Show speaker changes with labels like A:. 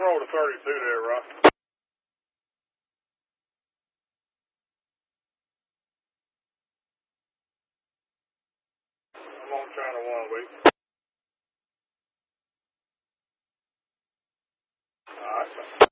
A: control to 32 there, Rock. I'm on channel 1 week. Alright.